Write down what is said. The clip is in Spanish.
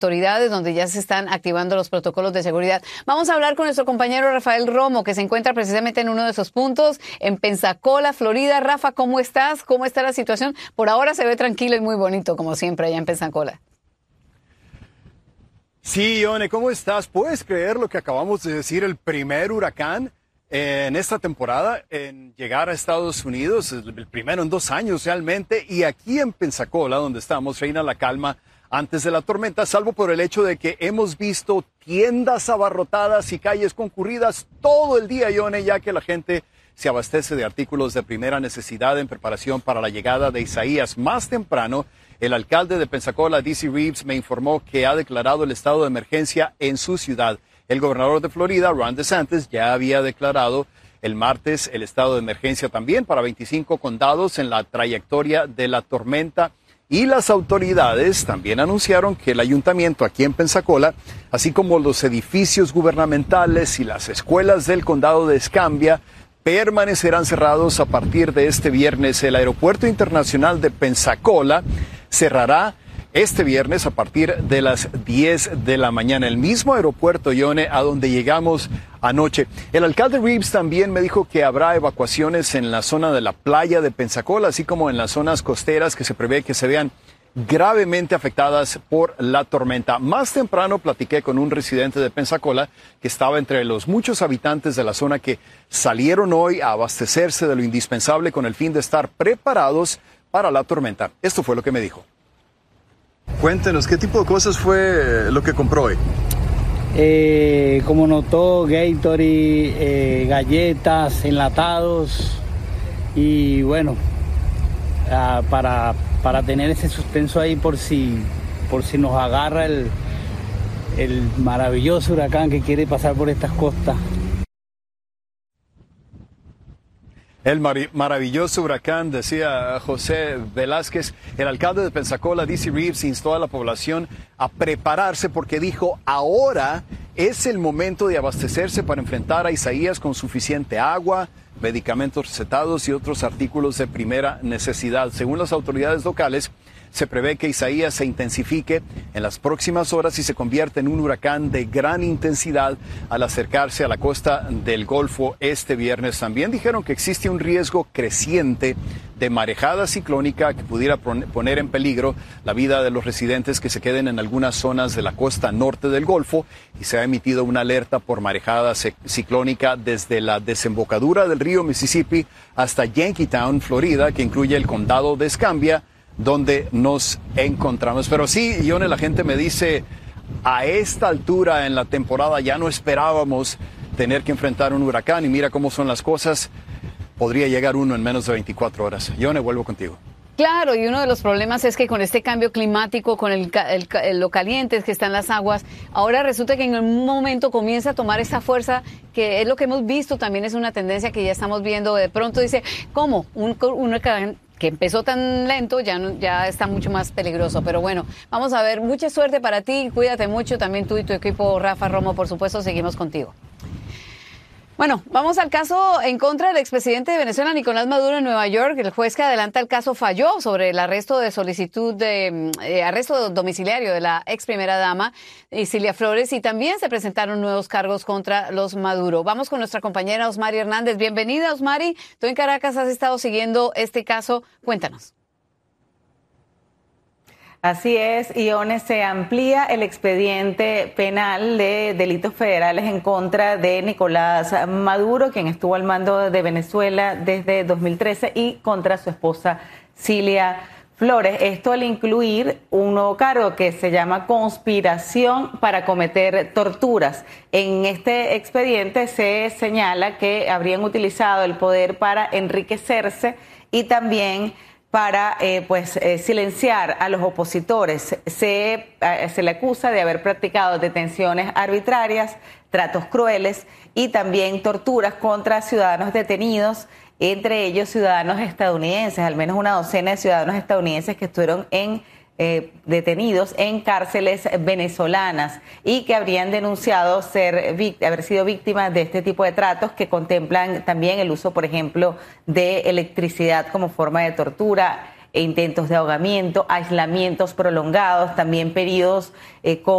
autoridades, donde ya se están activando los protocolos de seguridad. Vamos a hablar con nuestro compañero Rafael Romo, que se encuentra precisamente en uno de esos puntos, en Pensacola, Florida. Rafa, ¿cómo estás? ¿Cómo está la situación? Por ahora se ve tranquilo y muy bonito, como siempre, allá en Pensacola. Sí, Ione, ¿cómo estás? ¿Puedes creer lo que acabamos de decir? El primer huracán en esta temporada en llegar a Estados Unidos, el primero en 2 años realmente, y aquí en Pensacola, donde estamos, reina la calma antes de la tormenta, salvo por el hecho de que hemos visto tiendas abarrotadas y calles concurridas todo el día, Ione, ya que la gente se abastece de artículos de primera necesidad en preparación para la llegada de Isaías. Más temprano, el alcalde de Pensacola, D.C. Reeves, me informó que ha declarado el estado de emergencia en su ciudad. El gobernador de Florida, Ron DeSantis, ya había declarado el martes el estado de emergencia también para 25 condados en la trayectoria de la tormenta. Y las autoridades también anunciaron que el ayuntamiento aquí en Pensacola, así como los edificios gubernamentales y las escuelas del condado de Escambia, permanecerán cerrados a partir de este viernes. El aeropuerto internacional de Pensacola cerrará este viernes a partir de las 10 de la mañana. El mismo aeropuerto, Ione, a donde llegamos anoche. El alcalde Reeves también me dijo que habrá evacuaciones en la zona de la playa de Pensacola, así como en las zonas costeras que se prevé que se vean gravemente afectadas por la tormenta. Más temprano platiqué con un residente de Pensacola que estaba entre los muchos habitantes de la zona que salieron hoy a abastecerse de lo indispensable con el fin de estar preparados para la tormenta. Esto fue lo que me dijo. Cuéntenos, ¿qué tipo de cosas fue lo que compró hoy? Como notó, Gatorade, galletas, enlatados y bueno, para tener ese suspenso ahí por si nos agarra el maravilloso huracán que quiere pasar por estas costas. El maravilloso huracán, decía José Velázquez. El alcalde de Pensacola, D.C. Reeves, instó a la población a prepararse porque dijo, ahora es el momento de abastecerse para enfrentar a Isaías con suficiente agua, medicamentos recetados y otros artículos de primera necesidad. Según las autoridades locales, se prevé que Isaías se intensifique en las próximas horas y se convierta en un huracán de gran intensidad al acercarse a la costa del Golfo este viernes. También dijeron que existe un riesgo creciente de marejada ciclónica que pudiera poner en peligro la vida de los residentes que se queden en algunas zonas de la costa norte del Golfo, y se ha emitido una alerta por marejada ciclónica desde la desembocadura del río Mississippi hasta Yankeetown, Florida, que incluye el condado de Escambia, donde nos encontramos. Pero sí, Ione, la gente me dice, a esta altura en la temporada ya no esperábamos tener que enfrentar un huracán, y mira cómo son las cosas, podría llegar uno en menos de 24 horas. Ione, vuelvo contigo. Claro, y uno de los problemas es que con este cambio climático, con lo calientes que están las aguas, ahora resulta que en un momento comienza a tomar esa fuerza, que es lo que hemos visto, también es una tendencia que ya estamos viendo. De pronto dice, ¿cómo? Un huracán que empezó tan lento ya está mucho más peligroso. Pero bueno, vamos a ver, mucha suerte para ti, cuídate mucho, también tú y tu equipo. Rafa Romo, por supuesto, seguimos contigo. Bueno, vamos al caso en contra del expresidente de Venezuela, Nicolás Maduro, en Nueva York. El juez que adelanta el caso falló sobre el arresto de solicitud de arresto domiciliario de la ex primera dama, Cilia Flores, y también se presentaron nuevos cargos contra los Maduro. Vamos con nuestra compañera Osmari Hernández. Bienvenida, Osmari. Tú en Caracas has estado siguiendo este caso. Cuéntanos. Así es, Ione, se amplía el expediente penal de delitos federales en contra de Nicolás Maduro, quien estuvo al mando de Venezuela desde 2013, y contra su esposa Cilia Flores. Esto al incluir un nuevo cargo que se llama conspiración para cometer torturas. En este expediente se señala que habrían utilizado el poder para enriquecerse y también para silenciar a los opositores. Se le acusa de haber practicado detenciones arbitrarias, tratos crueles y también torturas contra ciudadanos detenidos, entre ellos ciudadanos estadounidenses, al menos una docena de ciudadanos estadounidenses que estuvieron detenidos en cárceles venezolanas y que habrían denunciado haber sido víctimas de este tipo de tratos, que contemplan también el uso, por ejemplo, de electricidad como forma de tortura, intentos de ahogamiento, aislamientos prolongados, también periodos con